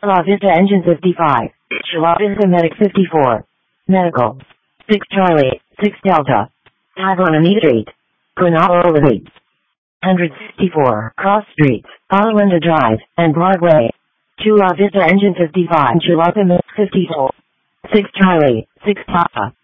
La Vista Engine 55. Chula Vista Medic 54. Medical. 6 Charlie, 6 Delta. Taverna Street. Granada Elevate. 164 Cross Street, Alameda Drive, and Broadway. Chula Vista Engine 55. Chula Vista Medic 54. 6 Charlie, 6 Papa.